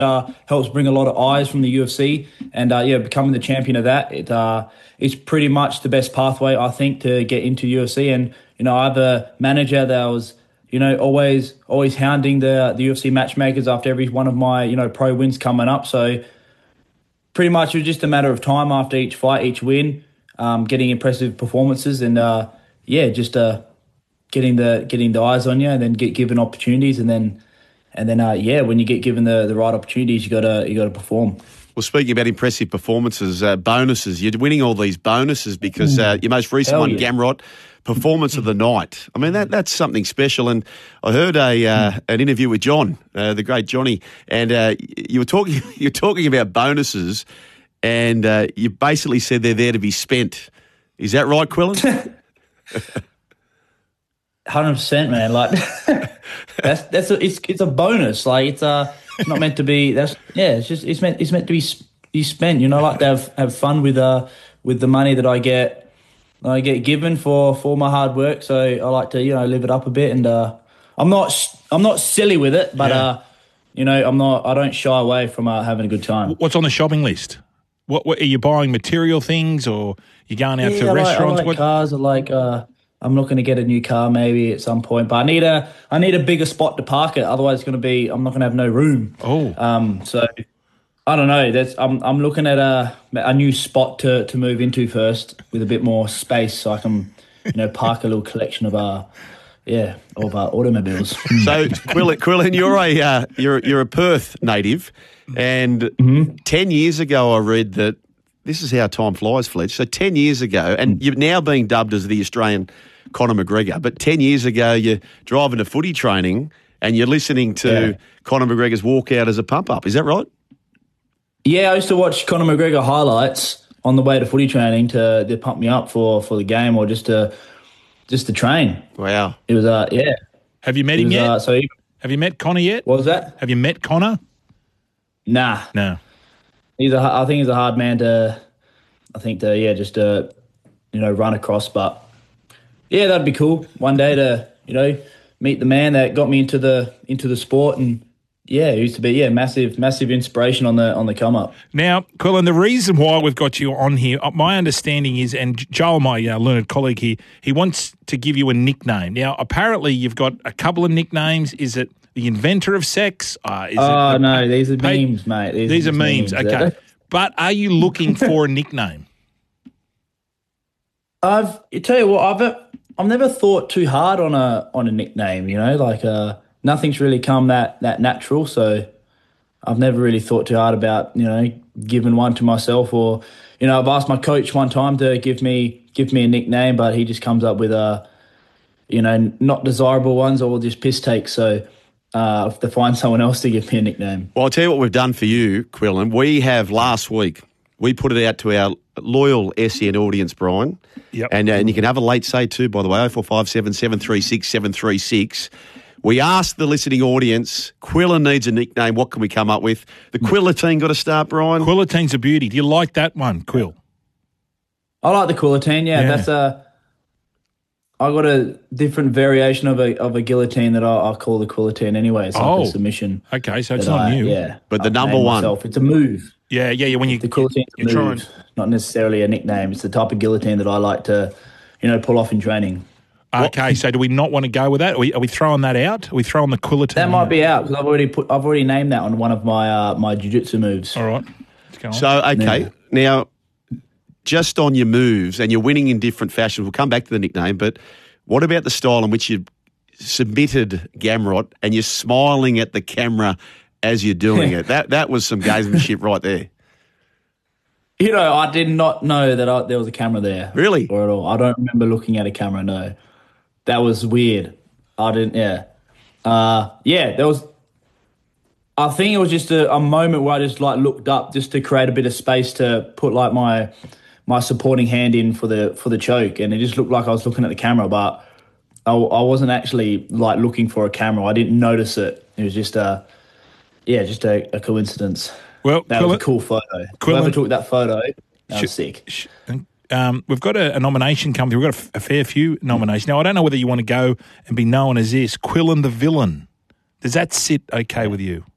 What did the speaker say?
helps bring a lot of eyes from the UFC, and becoming the champion of that, it's pretty much the best pathway, I think, to get into UFC. And I have a manager that was always hounding the UFC matchmakers after every one of my pro wins coming up. So pretty much it was just a matter of time after each fight, each win, getting impressive performances, and just getting the eyes on you, and then get given opportunities, and then when you get given the right opportunities, you gotta perform. Well, speaking about impressive performances, bonuses, you're winning all these bonuses because your most recent one, Gamrot, Performance of the Night. I mean, that's something special. And I heard an interview with John, the great Johnny, and you were talking about bonuses, and you basically said they're there to be spent. Is that right, Quillan? 100%, man. Like it's a bonus. Like it's not meant to be. It's meant to be spent. I like to have fun with the money that I get given for my hard work. So I like to live it up a bit, and I'm not silly with it, but I don't shy away from having a good time. What's on the shopping list? What are you buying? Material things, or you going out to restaurants? I like cars. I'm looking to get a new car maybe at some point, but I need a bigger spot to park it. Otherwise, I'm not going to have no room. Oh, so I don't know. I'm looking at a new spot to move into first with a bit more space, so I can park a little collection of our automobiles. So Quillan, you're a Perth native, and 10 years ago I read that. This is how time flies, Fletch. So 10 years ago, and you're now being dubbed as the Australian Conor McGregor, but 10 years ago you're driving to footy training and you're listening to Conor McGregor's walkout as a pump-up. Is that right? Yeah, I used to watch Conor McGregor highlights on the way to footy training to pump me up for the game, or just to train. Wow. It was, Have you met him yet? Have you met Conor yet? What was that? Have you met Conor? Nah. No. I think he's a hard man to run across. But yeah, that'd be cool one day to meet the man that got me into the sport, and he used to be massive inspiration on the come up. Now, Quillan, the reason why we've got you on here, my understanding is, and Joel, my learned colleague here, he wants to give you a nickname. Now, apparently, you've got a couple of nicknames. Is it the inventor of sex? No, these are memes, mate. These are memes, okay. But are you looking for a nickname? I've never thought too hard on a nickname. Nothing's really come that natural. So I've never really thought too hard about giving one to myself, or I've asked my coach one time to give me a nickname, but he just comes up with not desirable ones or just piss takes. So. If they find someone else to give me a nickname. Well, I'll tell you what we've done for you, Quillan. We have last week, we put it out to our loyal SEN audience, Brian. Yep. And you can have a late say too, by the way, 0457 736 736. We asked the listening audience, Quillan needs a nickname, what can we come up with? The Quillatine got to start, Brian. Quillatine's a beauty. Do you like that one, Quill? I like the Quillatine, that's I got a different variation of a guillotine that I call the Quillatine anyway. It's like a submission. Okay, so it's not new. Yeah. But the number one. It's a move. Yeah, when the Quillatine's a move, not necessarily a nickname. It's the type of guillotine that I like to, pull off in training. Okay, so do we not want to go with that? Are we throwing that out? Are we throwing the Quillatine? That might be out, because I've already named that on one of my my jiu-jitsu moves. All right. Let's go on. So, now, just on your moves, and you're winning in different fashions. We'll come back to the nickname, but what about the style in which you submitted Gamrot and you're smiling at the camera as you're doing it? That was some gamesmanship right there. I did not know that there was a camera there. Really? Or at all. I don't remember looking at a camera, no. That was weird. I didn't, there was... I think it was just a moment where I just looked up just to create a bit of space to put my supporting hand in for the choke, and it just looked like I was looking at the camera, but I wasn't actually looking for a camera. I didn't notice it. It was just a coincidence. Well, that was a cool photo. Whoever took that photo, that was sick. We've got a nomination coming through. We've got a fair few nominations. Now, I don't know whether you want to go and be known as this, Quillan the Villain. Does that sit okay with you?